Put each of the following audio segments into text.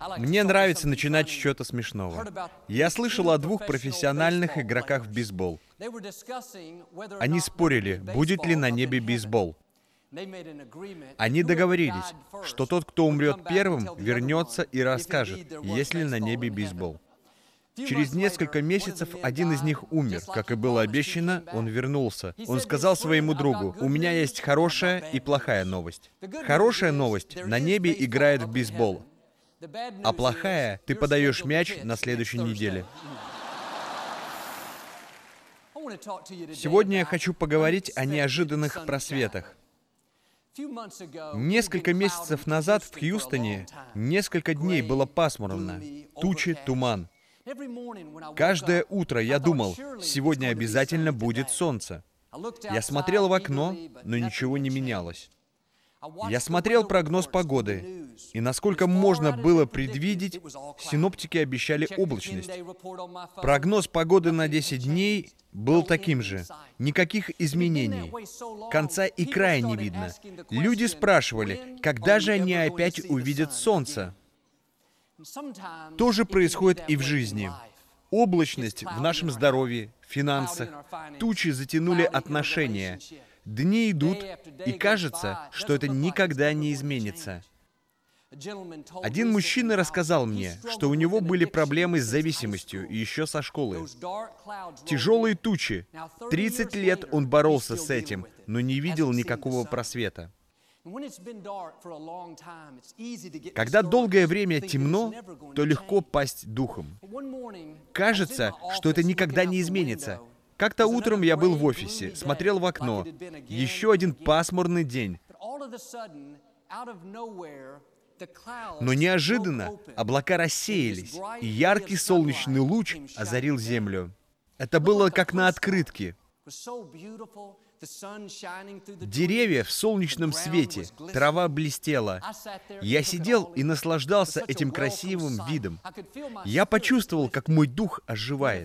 Мне нравится начинать с чего-то смешного. Я слышал о двух профессиональных игроках в бейсбол. Они спорили, будет ли на небе бейсбол. Они договорились, что тот, кто умрет первым, вернется и расскажет, есть ли на небе бейсбол. Через несколько месяцев один из них умер. Как и было обещано, он вернулся. Он сказал своему другу: «У меня есть хорошая и плохая новость. Хорошая новость — на небе играет в бейсбол. А плохая — ты подаешь мяч на следующей неделе». Сегодня я хочу поговорить о неожиданных просветах. Несколько месяцев назад в Хьюстоне несколько дней было пасмурно, тучи, туман. Каждое утро я думал, сегодня обязательно будет солнце. Я смотрел в окно, но ничего не менялось. Я смотрел прогноз погоды, и насколько можно было предвидеть, синоптики обещали облачность. Прогноз погоды на 10 дней был таким же. Никаких изменений. Конца и края не видно. Люди спрашивали, когда же они опять увидят солнце. То же происходит и в жизни. Облачность в нашем здоровье, финансах, тучи затянули отношения. Дни идут, и кажется, что это никогда не изменится. Один мужчина рассказал мне, что у него были проблемы с зависимостью еще со школы. Тяжелые тучи. 30 лет он боролся с этим, но не видел никакого просвета. Когда долгое время темно, то легко пасть духом. Кажется, что это никогда не изменится. Как-то утром я был в офисе, смотрел в окно. Еще один пасмурный день. Но неожиданно облака рассеялись, и яркий солнечный луч озарил землю. Это было как на открытке. Деревья в солнечном свете, трава блестела. Я сидел и наслаждался этим красивым видом. Я почувствовал, как мой дух оживает.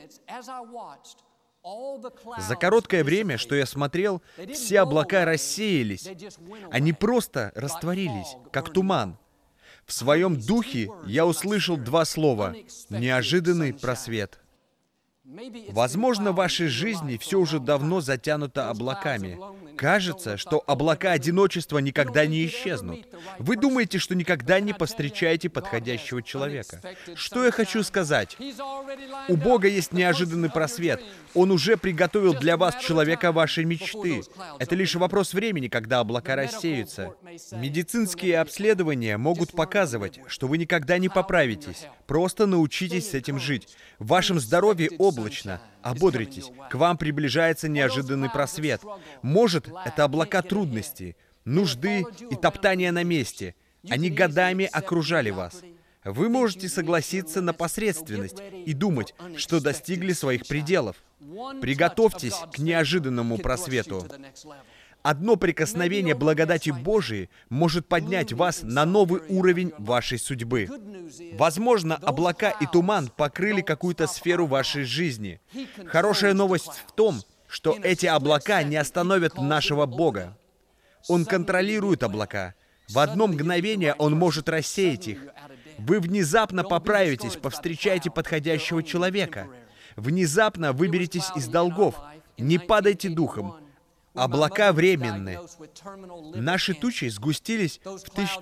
За короткое время, что я смотрел, все облака рассеялись. Они просто растворились, как туман. В своем духе я услышал два слова: «неожиданный просвет». Возможно, в вашей жизни все уже давно затянуто облаками. Кажется, что облака одиночества никогда не исчезнут. Вы думаете, что никогда не повстречаете подходящего человека. Что я хочу сказать? У Бога есть неожиданный просвет. Он уже приготовил для вас человека вашей мечты. Это лишь вопрос времени, когда облака рассеются. Медицинские обследования могут показывать, что вы никогда не поправитесь. Просто научитесь с этим жить. В вашем здоровье облачно. Ободритесь. К вам приближается неожиданный просвет. Может, это облака трудностей, нужды и топтания на месте. Они годами окружали вас. Вы можете согласиться на посредственность и думать, что достигли своих пределов. Приготовьтесь к неожиданному просвету. Одно прикосновение благодати Божией может поднять вас на новый уровень вашей судьбы. Возможно, облака и туман покрыли какую-то сферу вашей жизни. Хорошая новость в том, что эти облака не остановят нашего Бога. Он контролирует облака. В одно мгновение Он может рассеять их. Вы внезапно поправитесь, повстречаете подходящего человека. Внезапно выберетесь из долгов. Не падайте духом. Облака временны. Наши тучи сгустились в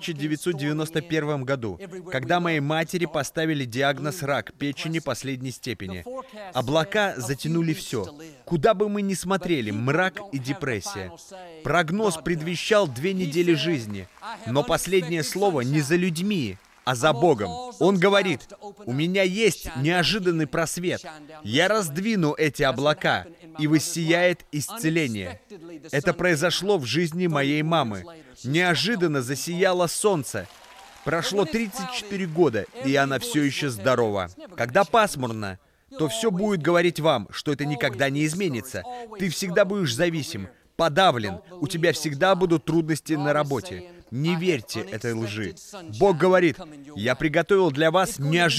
1991 году, когда моей матери поставили диагноз рак печени последней степени. Облака затянули все. Куда бы мы ни смотрели, мрак и депрессия. Прогноз предвещал 2 недели жизни, но последнее слово не за людьми, а за Богом. Он говорит: «У меня есть неожиданный просвет. Я раздвину эти облака, и воссияет исцеление». Это произошло в жизни моей мамы. Неожиданно засияло солнце. Прошло 34 года, и она все еще здорова. Когда пасмурно, то все будет говорить вам, что это никогда не изменится. Ты всегда будешь зависим, подавлен, у тебя всегда будут трудности на работе. Не верьте этой лжи. Бог говорит: «Я приготовил для вас неожиданный